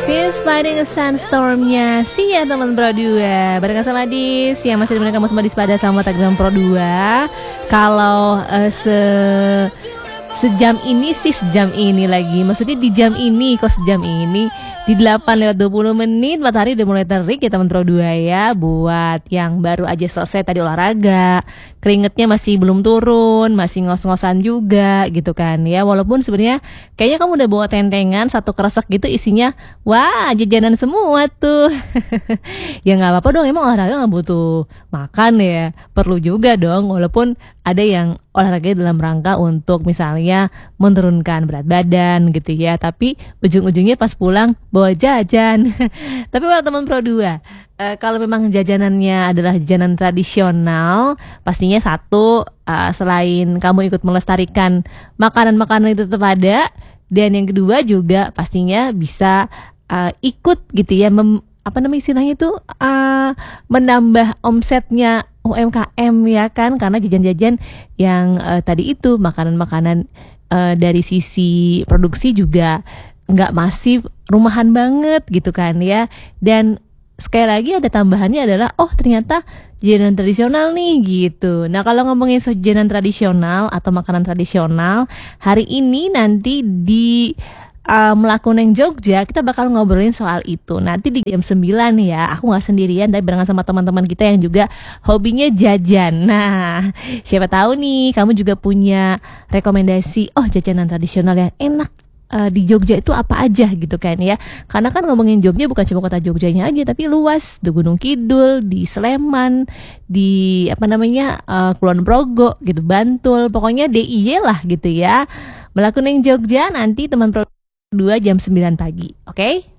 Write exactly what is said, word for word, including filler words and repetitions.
Fist Fighting a Sandstorm-nya sih ya teman Pro dua. Barengan sama Dis yang masih dengan kamu semua di Pada sama Tagram Pro dua. Kalau uh, se sejam ini sih sejam ini lagi. Maksudnya di jam ini kok sejam ini di delapan lewat dua puluh menit matahari udah mulai terik ya teman Pro dua ya. Buat yang baru aja selesai tadi olahraga, keringetnya masih belum turun, masih ngos-ngosan juga gitu kan ya. Walaupun sebenarnya kayaknya kamu udah bawa tentengan satu kresek gitu isinya wah jajanan semua tuh. Ya nggak apa-apa dong, emang olahraga nggak butuh makan ya, perlu juga dong. Walaupun ada yang olahraga dalam rangka untuk misalnya menurunkan berat badan gitu ya, tapi ujung-ujungnya pas pulang bawa jajan. Tapi kalau teman Pro dua, uh, kalau memang jajanannya adalah jajanan tradisional, pastinya satu, uh, selain kamu ikut melestarikan makanan-makanan itu tetap ada, dan yang kedua juga pastinya bisa uh, ikut gitu ya, mem, apa namanya istilahnya itu, uh, menambah omsetnya U M K M ya kan, karena jajan-jajan yang uh, tadi itu makanan-makanan uh, dari sisi produksi juga nggak masif, rumahan banget gitu kan ya. Dan sekali lagi ada tambahannya adalah oh ternyata jajanan tradisional nih gitu. Nah kalau ngomongin jajanan tradisional atau makanan tradisional, hari ini nanti di Uh, Melakukan Jogja kita bakal ngobrolin soal itu nanti di jam sembilan ya. Aku gak sendirian, tapi barengan sama teman-teman kita yang juga hobinya jajan. Nah siapa tahu nih kamu juga punya rekomendasi, oh jajanan tradisional yang enak uh, di Jogja itu apa aja gitu kan ya. Karena kan ngomongin Jogja bukan cuma kota Jogjanya aja, tapi luas, di Gunung Kidul, di Sleman, di apa namanya uh, Kulon Progo gitu, Bantul, pokoknya D I Y lah gitu ya. Melakukan Jogja nanti teman Pro dua jam sembilan pagi, oke? Okay?